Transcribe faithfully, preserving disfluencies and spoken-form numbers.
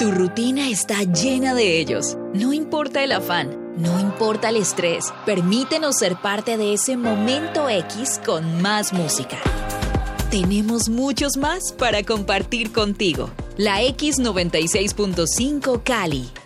Tu rutina está llena de ellos. No importa el afán, no importa el estrés, permítenos ser parte de ese momento X con más música. Tenemos muchos más para compartir contigo. La X noventa y seis punto cinco Cali.